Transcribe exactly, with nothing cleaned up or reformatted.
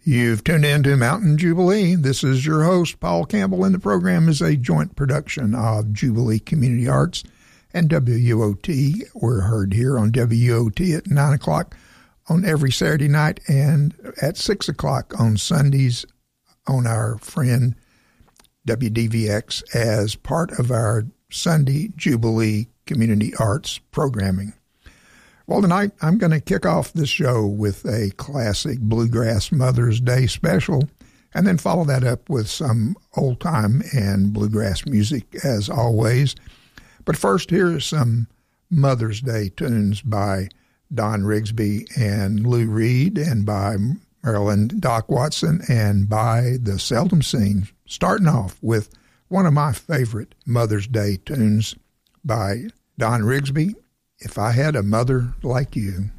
You've tuned in to Mountain Jubilee. This is your host, Paul Campbell, and the program is a joint production of Jubilee Community Arts and W O T. We're heard here on W O T at nine o'clock on every Saturday night and at six o'clock on Sundays on our friend W D V X as part of our Sunday Jubilee Community Arts programming. Well, tonight I'm going to kick off this show with a classic Bluegrass Mother's Day special and then follow that up with some old-time and bluegrass music as always. But first, here are some Mother's Day tunes by Don Rigsby and Lou Reed and by Marilyn Doc Watson and by the Seldom Scene, starting off with one of my favorite Mother's Day tunes by Don Rigsby, If I Had a Mother Like You.